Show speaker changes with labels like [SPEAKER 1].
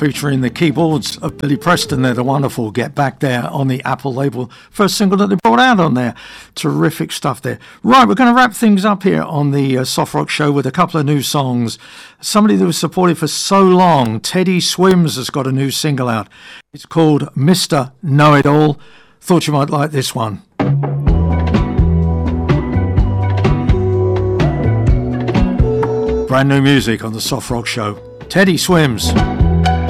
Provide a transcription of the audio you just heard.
[SPEAKER 1] featuring the keyboards of Billy Preston. They're the wonderful Get Back there on the Apple label. First single that they brought out on there. Terrific stuff there. Right, we're going to wrap things up here on the Soft Rock Show with a couple of new songs. Somebody that was supported for so long, Teddy Swims, has got a new single out. It's called Mr. Know-It-All. Thought you might like this one. Brand new music on the Soft Rock Show. Teddy Swims.